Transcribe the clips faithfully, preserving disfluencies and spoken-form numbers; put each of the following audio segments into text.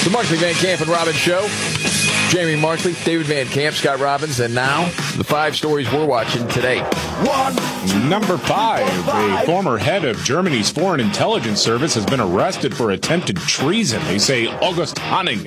The Markley, Van Camp, and Robbins Show. Jamie Markley, David Van Camp, Scott Robbins, and now the five stories we're watching today. One. Number five, a former head of Germany's Foreign Intelligence Service has been arrested for attempted treason. They say August Hanning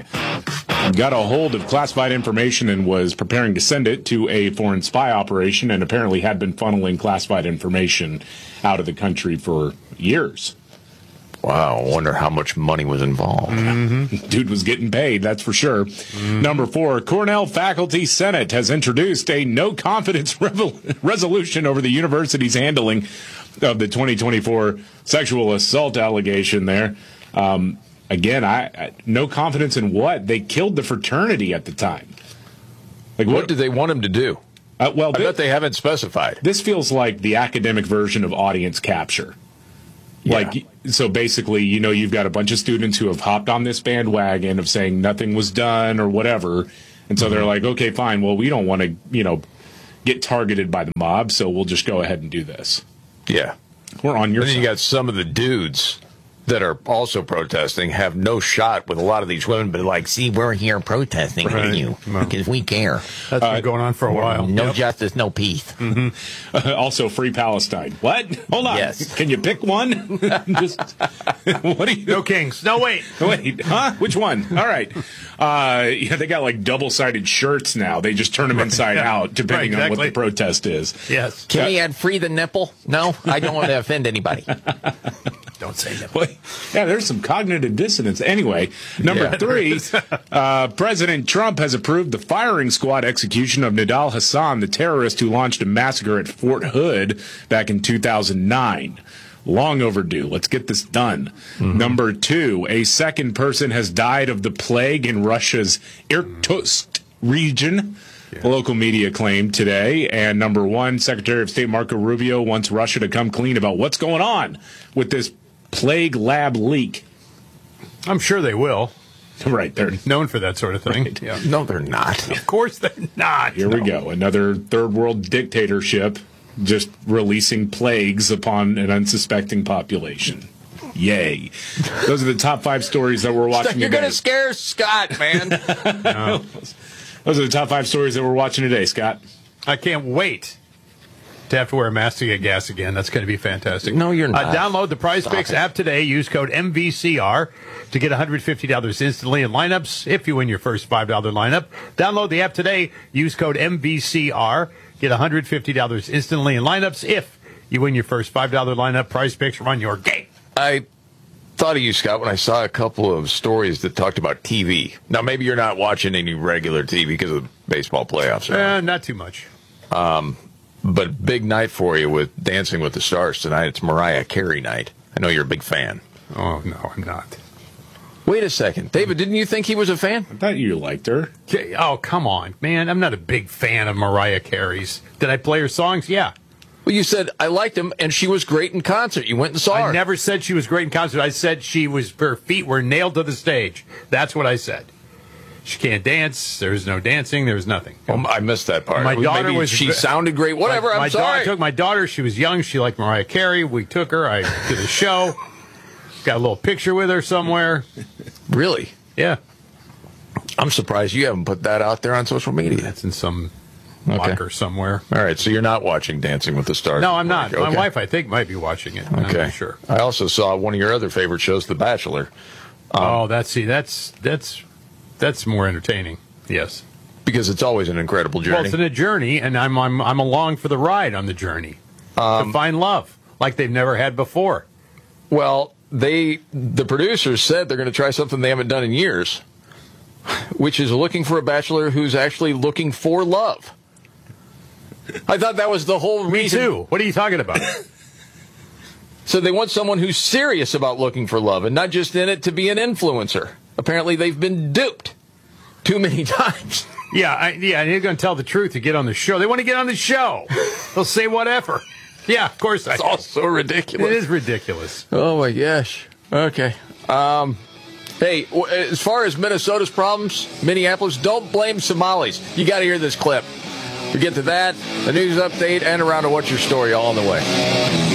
got a hold of classified information and was preparing to send it to a foreign spy operation and apparently had been funneling classified information out of the country for years. Wow, I wonder how much money was involved. Mm-hmm. Dude was getting paid, that's for sure. Mm-hmm. Number four, Cornell Faculty Senate has introduced a no-confidence revo- resolution over the university's handling of the twenty twenty-four sexual assault allegation there. Um, again, I, I no confidence in what? They killed the fraternity at the time. Like, what, what did they want him to do? Uh, well, I this, bet they haven't specified. This feels like the academic version of audience capture. Like, yeah. So basically, you know, you've got a bunch of students who have hopped on this bandwagon of saying nothing was done or whatever. And so mm-hmm. they're like, okay, fine. Well, we don't want to, you know, get targeted by the mob, so we'll just go ahead and do this. Yeah. We're on your and then side. You got some of the dudes that are also protesting have no shot with a lot of these women, but like, see, we're here protesting right. with you well, because we care. That's uh, been going on for a while. No yep. justice, no peace. Mm-hmm. Uh, also, free Palestine. What? Hold on. Yes. Can you pick one? Just what are you? No kings. No, wait. Wait. Huh? Which one? All right. Uh, yeah, they got like double-sided shirts now. They just turn them inside right. out, depending right, exactly. on what the protest is. Yes. Can uh, we add free the nipple? No, I don't want to offend anybody. Don't say nipple. Well, yeah, there's some cognitive dissonance. Anyway, number yeah. three, uh, President Trump has approved the firing squad execution of Nidal Hassan, the terrorist who launched a massacre at Fort Hood back in two thousand nine. Long overdue. Let's get this done. Mm-hmm. Number two, a second person has died of the plague in Russia's Irkutsk region. Yeah. Local media claimed today. And number one, Secretary of State Marco Rubio wants Russia to come clean about what's going on with this plague lab leak. I'm sure they will. Right. They're known for that sort of thing. Right. Yeah. No, they're not. Of course they're not. Here no. we go. Another third world dictatorship just releasing plagues upon an unsuspecting population. Yay. Those are the top five stories that we're watching You're today. You're going to scare Scott, man. No. Those are the top five stories that we're watching today, Scott. I can't wait to have to wear a mask to get gas again. That's going to be fantastic. No, you're not. Uh, download the Prize Picks app today. Use code M V C R to get one hundred fifty dollars instantly in lineups if you win your first five dollar lineup. Download the app today. Use code M V C R. Get one hundred fifty dollars instantly in lineups if you win your first five dollar lineup. Prize Picks, run your game. I thought of you, Scott, when I saw a couple of stories that talked about T V. Now, maybe you're not watching any regular T V because of the baseball playoffs. Uh, not too much. Um, but big night for you with Dancing with the Stars tonight. It's Mariah Carey night. I know you're a big fan. Oh, no, I'm not. Wait a second. David, didn't you think he was a fan? I thought you liked her. Oh, come on, man. I'm not a big fan of Mariah Carey's. Did I play her songs? Yeah. Well, you said, I liked him, and she was great in concert. You went and saw her. I never said she was great in concert. I said she was, her feet were nailed to the stage. That's what I said. She can't dance. There was no dancing. There was nothing. Oh, I missed that part. My daughter Maybe was. She sounded great. Whatever, my, I'm my sorry. Daughter, I took my daughter. She was young. She liked Mariah Carey. We took her. I did a show. Got a little picture with her somewhere. Really? Yeah. I'm surprised you haven't put that out there on social media. That's in some okay. locker somewhere. All right, so you're not watching Dancing with the Stars? No, I'm not. Okay. My wife, I think, might be watching it. I'm okay. not sure. I also saw one of your other favorite shows, The Bachelor. Um, oh, that's see, that's that's that's more entertaining. Yes, because it's always an incredible journey. Well, it's in a journey, and I'm I'm I'm along for the ride on the journey um, to find love like they've never had before. Well, they the producers said they're going to try something they haven't done in years, which is looking for a bachelor who's actually looking for love. I thought that was the whole Me reason. Me too. What are you talking about? So they want someone who's serious about looking for love and not just in it to be an influencer. Apparently they've been duped too many times. Yeah, I, yeah, and they're going to tell the truth to get on the show. They want to get on the show. They'll say whatever. Yeah, of course. It's I, all so ridiculous. It is ridiculous. Oh, my gosh. Okay. Um, hey, as far as Minnesota's problems, Minneapolis, don't blame Somalis. You got to hear this clip. We get to that, the news update, and around to What's Your Story all on the way.